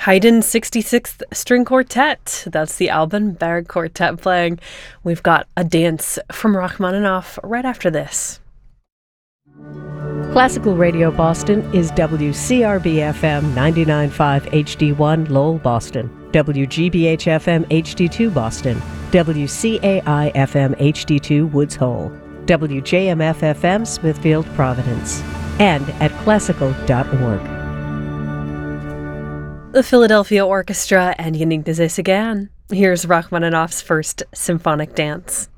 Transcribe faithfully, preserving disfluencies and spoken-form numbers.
Haydn sixty-sixth String Quartet. That's the Alban Berg Quartet playing. We've got a dance from Rachmaninoff right after this. Classical Radio Boston is W C R B F M ninety-nine point five H D one Lowell, Boston, W G B H F M H D two Boston, W C A I F M H D two Woods Hole, W J M F F M Smithfield, Providence, and at classical dot org. The Philadelphia Orchestra and Yannick Nézet-Séguin. Here's Rachmaninoff's first symphonic dance.